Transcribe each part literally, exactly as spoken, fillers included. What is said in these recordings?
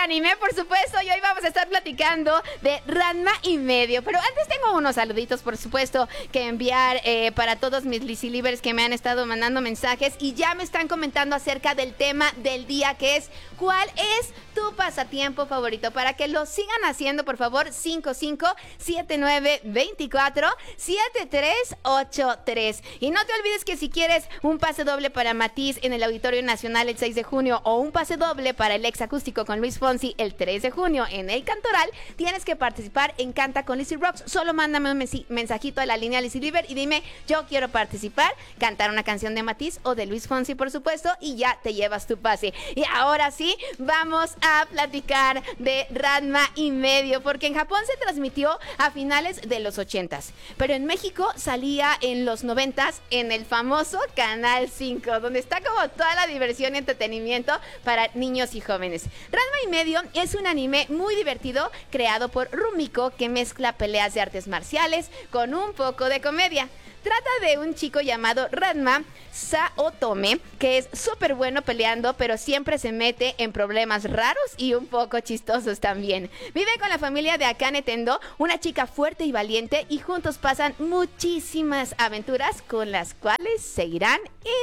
anime, por supuesto, y hoy vamos a estar platicando de Ranma y medio. Pero antes tengo unos saluditos, por supuesto, que enviar eh, para todos mis Lisilivers que me han estado mandando mensajes y ya me están comentando acerca del tema del día, que es ¿cuál es tu pasatiempo favorito? Para que lo sigan haciendo, por favor, cinco cinco siete nueve dos cuatro siete tres ocho tres. Y no te olvides que si quieres un pase doble para Matiz en el Auditorio Nacional el seis de junio o un pase doble para el ex acústico con Luis Fonsi el tres de junio en el Cantoral, tienes que participar en Canta con Lizzy Rocks. Solo mándame un mensajito a la línea Liziliver y dime, yo quiero participar, cantar una canción de Matiz o de Luis Fonsi, por supuesto, y ya te llevas tu pase. Y ahora sí, vamos a platicar de Ranma y medio, porque en Japón se transmitió a finales de los ochentas, pero en México salía en los noventas en el famoso Canal cinco, donde está como toda la diversión y entretenimiento para niños y jóvenes. Ranma y medio es un anime muy divertido creado por Rumiko, que mezcla peleas de artes marciales con un poco de comedia. Trata de un chico llamado Ranma Saotome, que es súper bueno peleando, pero siempre se mete en problemas raros y un poco chistosos también. Vive con la familia de Akane Tendo, una chica fuerte y valiente, y juntos pasan muchísimas aventuras con las cuales se irán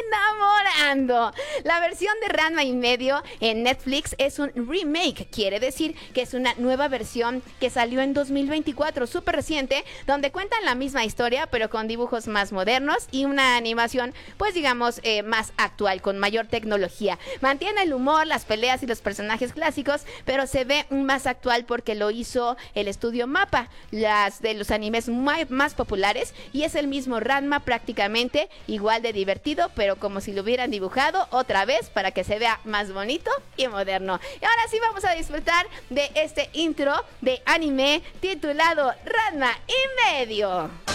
enamorando. La versión de Ranma y medio en Netflix es un remake, quiere decir que es una nueva versión que salió en dos mil veinticuatro, súper reciente, donde cuentan la misma historia, pero con dibujos más modernos y una animación, pues digamos, eh, más actual, con mayor tecnología. Mantiene el humor, las peleas y los personajes clásicos, pero se ve más actual porque lo hizo el estudio MAPPA, las de los animes más, más populares, y es el mismo Ranma prácticamente, igual de divertido, pero como si lo hubieran dibujado otra vez para que se vea más bonito y moderno. Y ahora sí vamos a disfrutar de este intro de anime titulado Ranma y medio.